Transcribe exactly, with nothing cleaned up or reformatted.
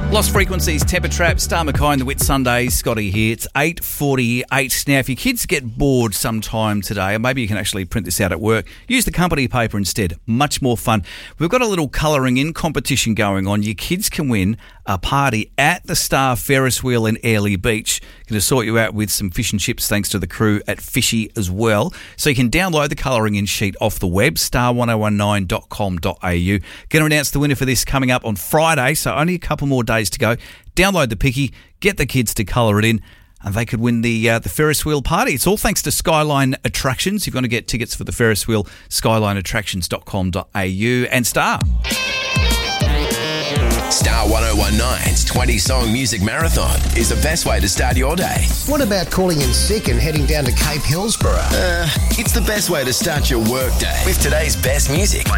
Lost Frequencies, Temper Trap, Star Mackay and the Whitsundays. Scotty here. It's eight forty-eight. Now, if your kids get bored sometime today, or maybe you can actually print this out at work, use the company paper instead. Much more fun. We've got a little colouring in competition going on. Your kids can win a party at the Star Ferris Wheel in Airlie Beach. Going to sort you out with some fish and chips thanks to the crew at Fishy as well. So you can download the colouring in sheet off the web, star ten nineteen dot com dot a u. Going to announce the winner for this coming up on Friday, so only a couple more days to go. Download the picky, get the kids to colour it in, and they could win the uh, the Ferris Wheel party. It's all thanks to Skyline Attractions. If you want to get tickets for the Ferris Wheel, skyline attractions dot com dot a u and Star. Star ten nineteens twenty-song music marathon is the best way to start your day. What about calling in sick and heading down to Cape Hillsborough? Uh, it's the best way to start your work day with today's best music.